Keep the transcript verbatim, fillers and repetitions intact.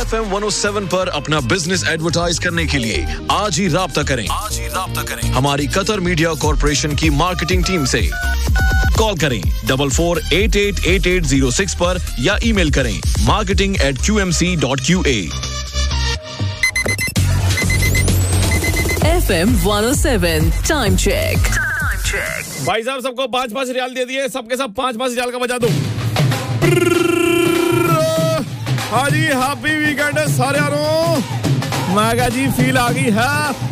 F M one O seven पर अपना business advertise करने के लिए आज ही राब्ता करें आज ही राब्ता करें हमारी कतर मीडिया कॉर्पोरेशन की मार्केटिंग टीम से। कॉल करें double four eight eight eight eight zero six पर या ईमेल करें marketing eight Q M C dot Q A. F M one O seven time check. भाई साहब सबको पांच पांच रियाल दे दिए, सबके सब पांच पांच रियाल का बजा दो। हाँ जी, हैप्पी वीकेंड सारे। मैं जी फील आ गई है।